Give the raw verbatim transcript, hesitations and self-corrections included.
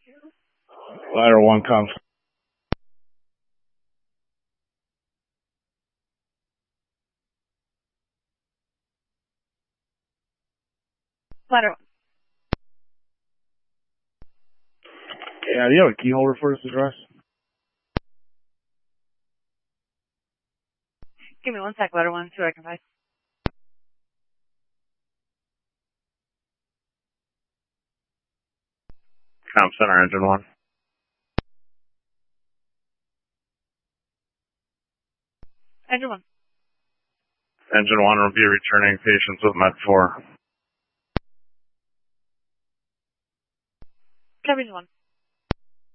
Ladder one comes. Ladder one. Yeah, do you have a key holder for this address? Give me one sec, ladder one, see what I can find. Com Center, engine one. Engine one. Engine one will be returning patients with Med four. Cabin one.